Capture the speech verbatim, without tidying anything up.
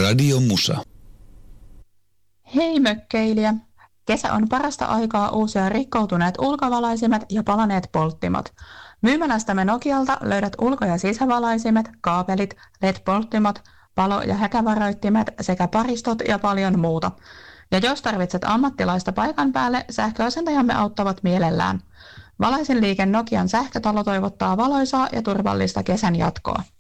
Radio Musa. Hei mökkeilijä! Kesä on parasta aikaa uusia rikkoutuneet ulkovalaisimet ja palaneet polttimot. Myymälästämme Nokialta löydät ulko- ja sisävalaisimet, kaapelit, L E D-polttimot, palo- ja häkävaroittimet sekä paristot ja paljon muuta. Ja jos tarvitset ammattilaista paikan päälle, sähköasentajamme auttavat mielellään. Valaisin liike Nokian sähkötalo toivottaa valoisaa ja turvallista kesän jatkoa.